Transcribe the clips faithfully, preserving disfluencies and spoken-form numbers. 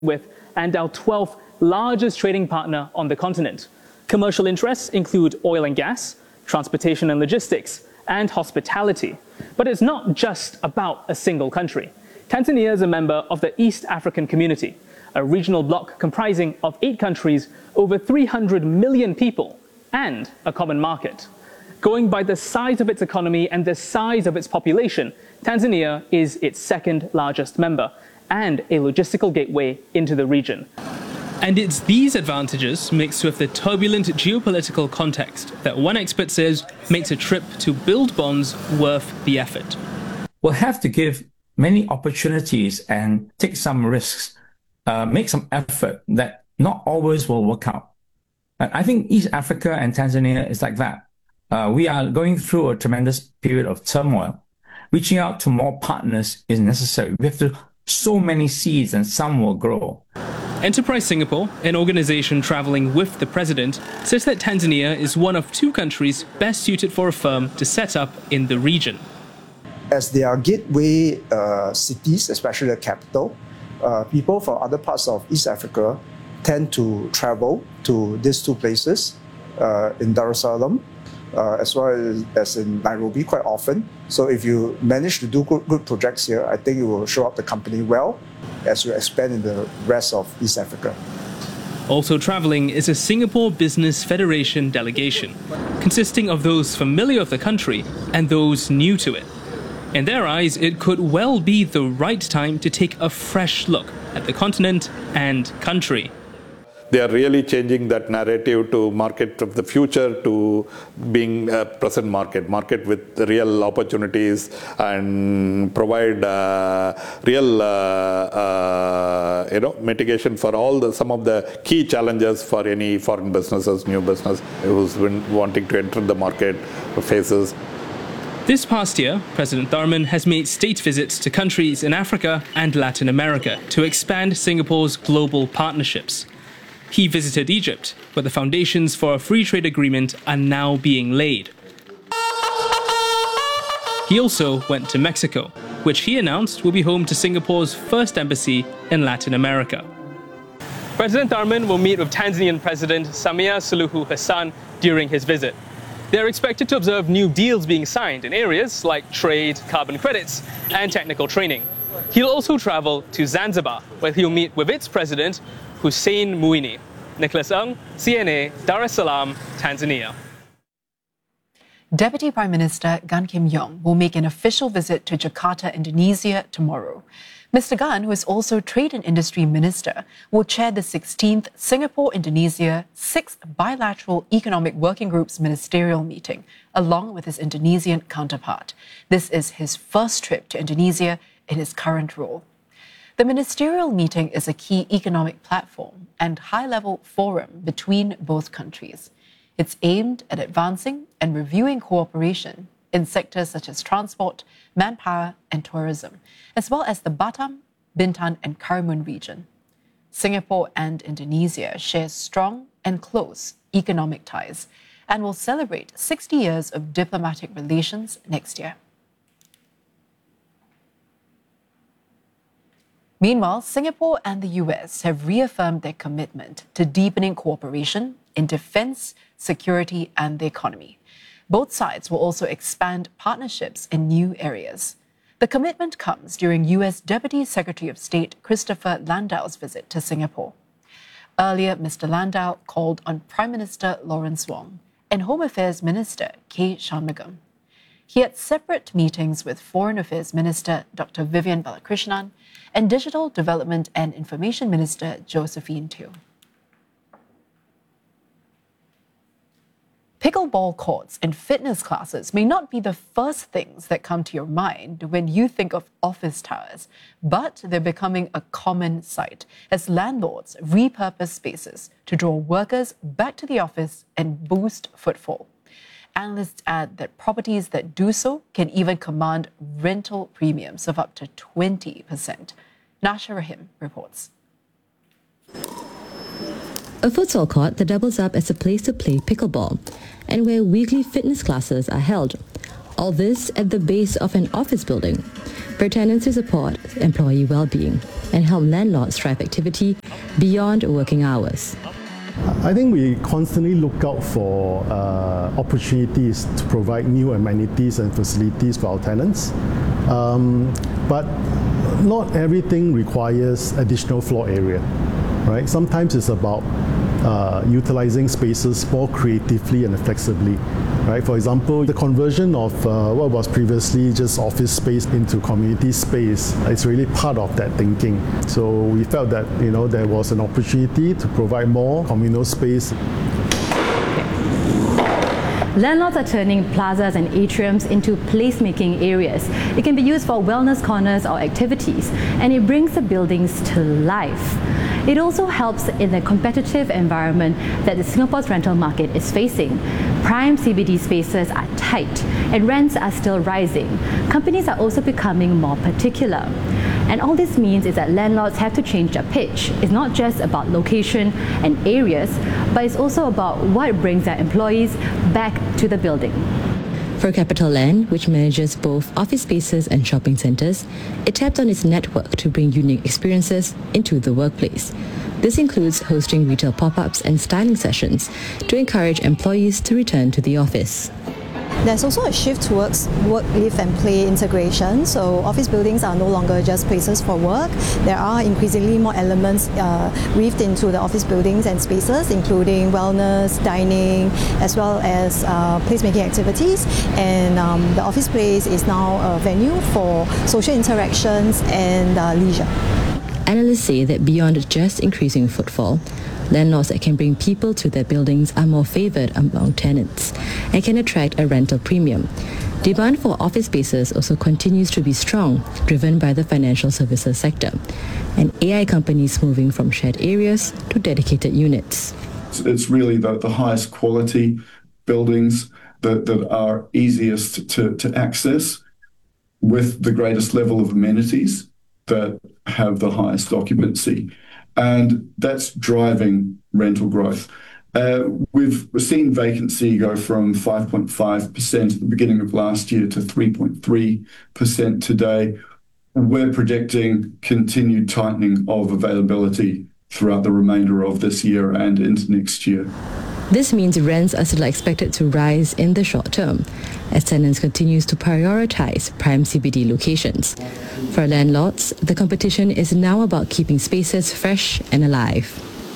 with and our twelfth largest trading partner on the continent. Commercial interests include oil and gas, transportation and logistics, and hospitality. But it's not just about a single country. Tanzania is a member of the East African Community, a regional bloc comprising of eight countries, over three hundred million people, and a common market. Going by the size of its economy and the size of its population, Tanzania is its second largest member and a logistical gateway into the region. And it's these advantages, mixed with the turbulent geopolitical context, that one expert says makes a trip to build bonds worth the effort. We'll have to give many opportunities and take some risks, uh, make some effort that not always will work out. And I think East Africa and Tanzania is like that. Uh, we are going through a tremendous period of turmoil. Reaching out to more partners is necessary. We have to sow many seeds and some will grow. Enterprise Singapore, an organization traveling with the president, says that Tanzania is one of two countries best suited for a firm to set up in the region. As they are gateway uh, cities, especially the capital, uh, people from other parts of East Africa tend to travel to these two places, uh, in Dar es Salaam, uh, as well as, as in Nairobi quite often. So if you manage to do good, good projects here, I think it will show up the company well as you expand in the rest of East Africa. Also traveling is a Singapore Business Federation delegation, consisting of those familiar with the country and those new to it. In their eyes, it could well be the right time to take a fresh look at the continent and country. They are really changing that narrative to market of the future to being a present market, market with real opportunities and provide uh, real uh, uh, you know, mitigation for all the, some of the key challenges for any foreign businesses, new business who's been wanting to enter the market faces. This past year, President Tharman has made state visits to countries in Africa and Latin America to expand Singapore's global partnerships. He visited Egypt, where the foundations for a free trade agreement are now being laid. He also went to Mexico, which he announced will be home to Singapore's first embassy in Latin America. President Tharman will meet with Tanzanian President Samia Suluhu Hassan during his visit. They're expected to observe new deals being signed in areas like trade, carbon credits, and technical training. He'll also travel to Zanzibar, where he'll meet with its president, Hussein Mwinyi. Nicholas Ng, C N A, Dar es Salaam, Tanzania. Deputy Prime Minister Gan Kim Yong will make an official visit to Jakarta, Indonesia tomorrow. Mister Gan, who is also Trade and Industry Minister, will chair the sixteenth Singapore-Indonesia sixth Bilateral Economic Working Group's ministerial meeting, along with his Indonesian counterpart. This is his first trip to Indonesia in his current role. The ministerial meeting is a key economic platform and high-level forum between both countries. It's aimed at advancing and reviewing cooperation in sectors such as transport, manpower, and tourism, as well as the Batam, Bintan, and Karimun region. Singapore and Indonesia share strong and close economic ties and will celebrate sixty years of diplomatic relations next year. Meanwhile, Singapore and the U S have reaffirmed their commitment to deepening cooperation in defense, security, and the economy. Both sides will also expand partnerships in new areas. The commitment comes during U S Deputy Secretary of State Christopher Landau's visit to Singapore. Earlier, Mister Landau called on Prime Minister Lawrence Wong and Home Affairs Minister K. Shanmugam. He had separate meetings with Foreign Affairs Minister Doctor Vivian Balakrishnan and Digital Development and Information Minister Josephine Teo. Pickleball courts and fitness classes may not be the first things that come to your mind when you think of office towers, but they're becoming a common sight as landlords repurpose spaces to draw workers back to the office and boost footfall. Analysts add that properties that do so can even command rental premiums of up to twenty percent. Nasha Rahim reports. A futsal court that doubles up as a place to play pickleball and where weekly fitness classes are held. All this at the base of an office building, for tenants to support employee well-being and help landlords drive activity beyond working hours. I think we constantly look out for uh, opportunities to provide new amenities and facilities for our tenants. Um, but not everything requires additional floor area, right? Sometimes it's about uh, utilizing spaces more creatively and flexibly, right? For example, the conversion of uh, what was previously just office space into community space is really part of that thinking. So we felt that, you know, there was an opportunity to provide more communal space. Landlords are turning plazas and atriums into placemaking areas. It can be used for wellness corners or activities, and it brings the buildings to life. It also helps in the competitive environment that the Singapore's rental market is facing. Prime C B D spaces are tight and rents are still rising. Companies are also becoming more particular. And all this means is that landlords have to change their pitch. It's not just about location and areas, but it's also about what brings their employees back to the building. For CapitaLand, which manages both office spaces and shopping centres, it tapped on its network to bring unique experiences into the workplace. This includes hosting retail pop-ups and styling sessions to encourage employees to return to the office. There's also a shift towards work, live and play integration. So office buildings are no longer just places for work. There are increasingly more elements uh, weaved into the office buildings and spaces, including wellness, dining, as well as uh, placemaking activities. And um, the office place is now a venue for social interactions and uh, leisure. Analysts say that beyond just increasing footfall, landlords that can bring people to their buildings are more favoured among tenants and can attract a rental premium. Demand for office spaces also continues to be strong, driven by the financial services sector, and A I companies moving from shared areas to dedicated units. It's really the, the highest quality buildings that, that are easiest to, to access with the greatest level of amenities that have the highest occupancy. And that's driving rental growth. Uh, we've seen vacancy go from five point five percent at the beginning of last year to three point three percent today. We're predicting continued tightening of availability throughout the remainder of this year and into next year. This means rents are still expected to rise in the short term as tenants continues to prioritise prime C B D locations. For landlords, the competition is now about keeping spaces fresh and alive.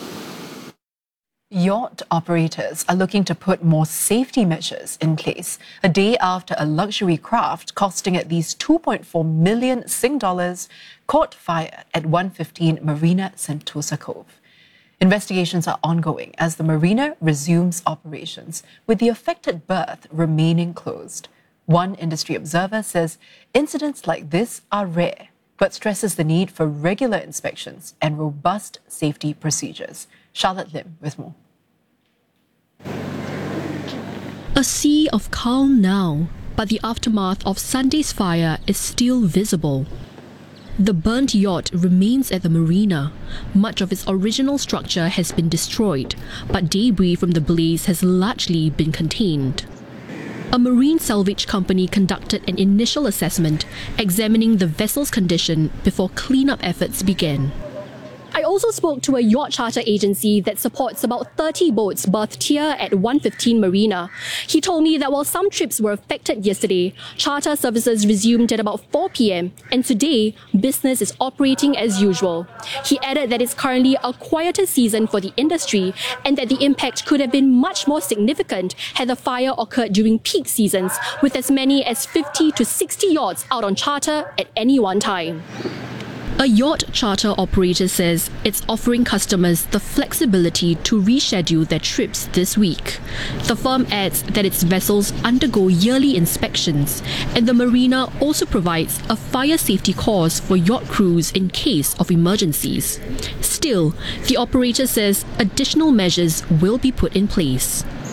Yacht operators are looking to put more safety measures in place a day after a luxury craft costing at least two point four million Sing dollars caught fire at one fifteen Marina Sentosa Cove. Investigations are ongoing as the marina resumes operations, with the affected berth remaining closed. One industry observer says incidents like this are rare, but stresses the need for regular inspections and robust safety procedures. Charlotte Lim with more. A sea of calm now, but the aftermath of Sunday's fire is still visible. The burnt yacht remains at the marina. Much of its original structure has been destroyed, but debris from the blaze has largely been contained. A marine salvage company conducted an initial assessment, examining the vessel's condition before cleanup efforts began. I also spoke to a yacht charter agency that supports about thirty boats berthed here at one fifteen Marina. He told me that while some trips were affected yesterday, charter services resumed at about four p.m. and today, business is operating as usual. He added that it's currently a quieter season for the industry and that the impact could have been much more significant had the fire occurred during peak seasons, with as many as fifty to sixty yachts out on charter at any one time. A yacht charter operator says it's offering customers the flexibility to reschedule their trips this week. The firm adds that its vessels undergo yearly inspections, and the marina also provides a fire safety course for yacht crews in case of emergencies. Still, the operator says additional measures will be put in place.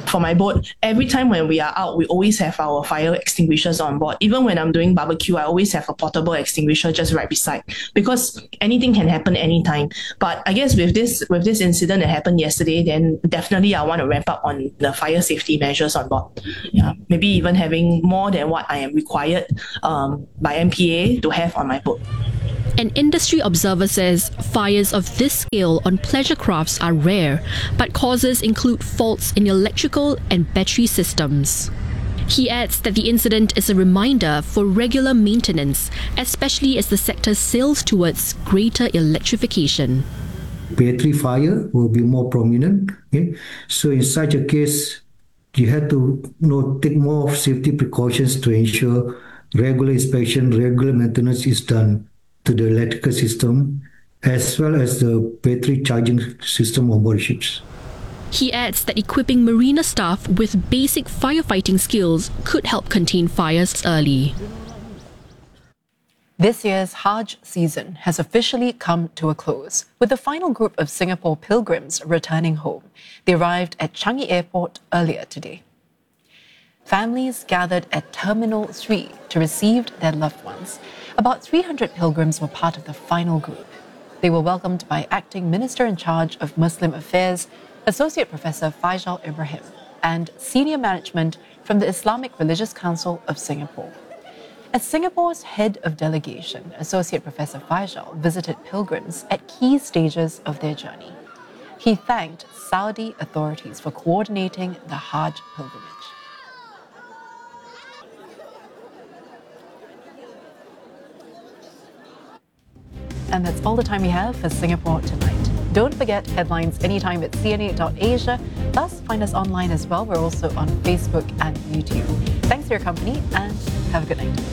for my boat, every time when we are out, we always have our fire extinguishers on board. Even when I'm doing barbecue, I always have a portable extinguisher just right beside, because anything can happen anytime. But I guess with this with this incident that happened yesterday, then definitely I want to ramp up on the fire safety measures on board. Yeah, maybe even having more than what I am required um, by M P A to have on my boat. An industry observer says fires of this scale on pleasure crafts are rare, but causes include faults in electrical and battery systems. He adds that the incident is a reminder for regular maintenance, especially as the sector sails towards greater electrification. Battery fire will be more prominent. Okay? So in such a case, you have to you know, take more safety precautions to ensure regular inspection, regular maintenance is done to the electrical system, as well as the battery charging system on board ships. He adds that equipping marina staff with basic firefighting skills could help contain fires early. This year's Hajj season has officially come to a close, with the final group of Singapore pilgrims returning home. They arrived at Changi Airport earlier today. Families gathered at Terminal three to receive their loved ones. About three hundred pilgrims were part of the final group. They were welcomed by Acting Minister in charge of Muslim Affairs, Associate Professor Faisal Ibrahim, and senior management from the Islamic Religious Council of Singapore. As Singapore's head of delegation, Associate Professor Faisal visited pilgrims at key stages of their journey. He thanked Saudi authorities for coordinating the Hajj pilgrimage. And that's all the time we have for Singapore Tonight. Don't forget headlines anytime at C N A dot asia. Plus, find us online as well. We're also on Facebook and YouTube. Thanks for your company and have a good night.